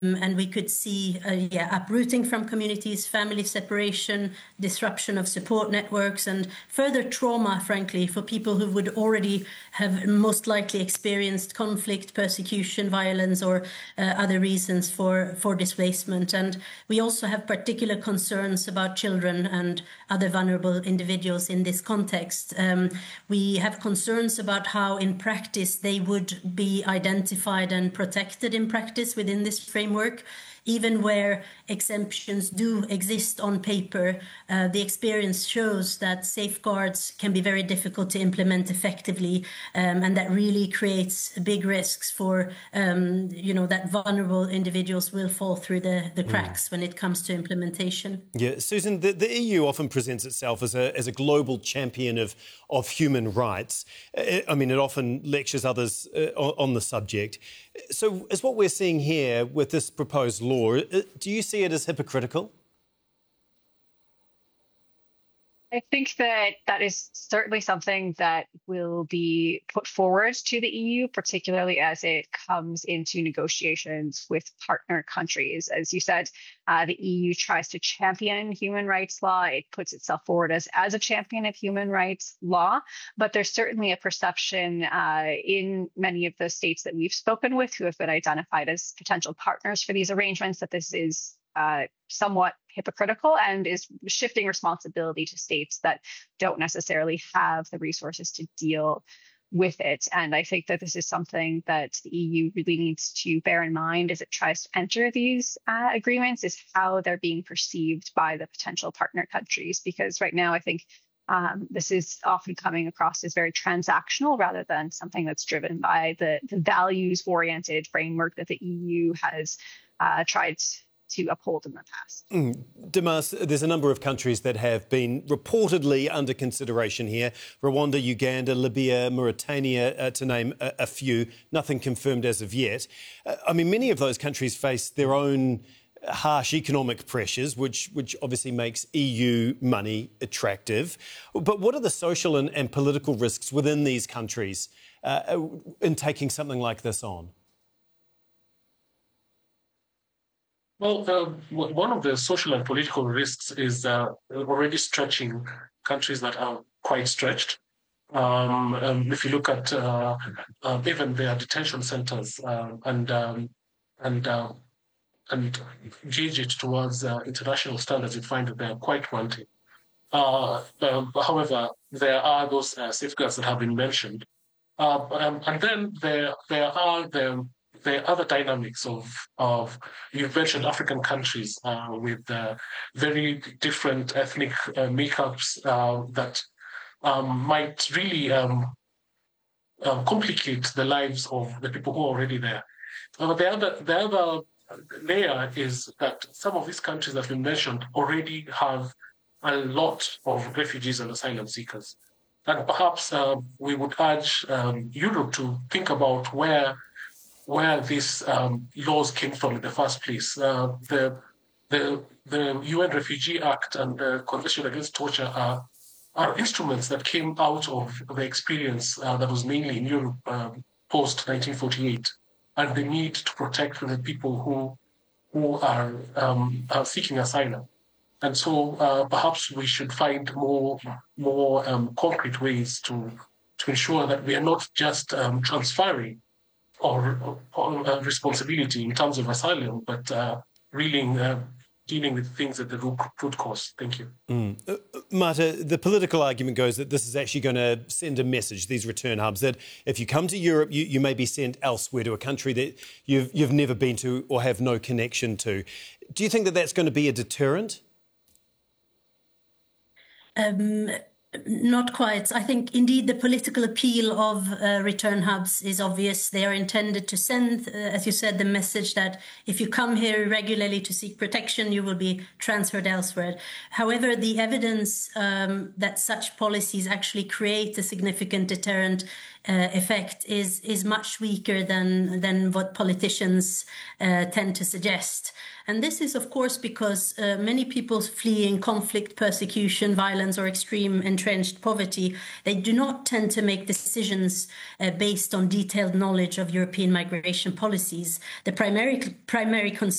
And we could see uprooting from communities, family separation, disruption of support networks, and further trauma, frankly, for people who would already have most likely experienced conflict, persecution, violence, or other reasons for displacement. And we also have particular concerns about children and other vulnerable individuals in this context. We have concerns about how, in practice, they would be identified and protected in practice within this framework. Even where exemptions do exist on paper, the experience shows that safeguards can be very difficult to implement effectively, and that really creates big risks for, that vulnerable individuals will fall through the cracks when it comes to implementation. Yeah, Susan, the EU often presents itself as a global champion of human rights. It often lectures others on the subject. So is what we're seeing here with this proposed law, do you see it as hypocritical? I think that is certainly something that will be put forward to the EU, particularly as it comes into negotiations with partner countries. As you said, the EU tries to champion human rights law. It puts itself forward as a champion of human rights law. But there's certainly a perception in many of the states that we've spoken with who have been identified as potential partners for these arrangements that this is somewhat hypocritical and is shifting responsibility to states that don't necessarily have the resources to deal with it. And I think that this is something that the EU really needs to bear in mind as it tries to enter these agreements, is how they're being perceived by the potential partner countries. Because right now, I think this is often coming across as very transactional rather than something that's driven by the values-oriented framework that the EU has tried to uphold in the past. Damas, there's a number of countries that have been reportedly under consideration here. Rwanda, Uganda, Libya, Mauritania, to name a few. Nothing confirmed as of yet. Many of those countries face their own harsh economic pressures, which obviously makes EU money attractive. But what are the social and political risks within these countries in taking something like this on? Well, one of the social and political risks is already stretching countries that are quite stretched. If you look at even their detention centres and gauge it towards international standards, you find that they are quite wanting. However, there are those safeguards that have been mentioned, and then there are the other dynamics of you've mentioned African countries with very different ethnic makeups that might really complicate the lives of the people who are already there. The other layer is that some of these countries that we mentioned already have a lot of refugees and asylum seekers. And perhaps we would urge Europe to think about where these laws came from in the first place. The UN Refugee Act and the Convention Against Torture are instruments that came out of the experience that was mainly in Europe post-1948, and the need to protect the people who are seeking asylum. And so perhaps we should find more concrete ways to ensure that we are not just transferring or responsibility in terms of asylum, but really dealing with things at the root cause. Thank you. Marta, the political argument goes that this is actually going to send a message, these return hubs, that if you come to Europe, you may be sent elsewhere to a country that you've never been to or have no connection to. Do you think that that's going to be a deterrent? Not quite. I think, indeed, the political appeal of return hubs is obvious. They are intended to send, as you said, the message that if you come here regularly to seek protection, you will be transferred elsewhere. However, the evidence that such policies actually create a significant deterrent effect is much weaker than what politicians tend to suggest. And this is, of course, because many people fleeing conflict, persecution, violence, or extreme entrenched poverty, they do not tend to make decisions based on detailed knowledge of European migration policies. The primary concern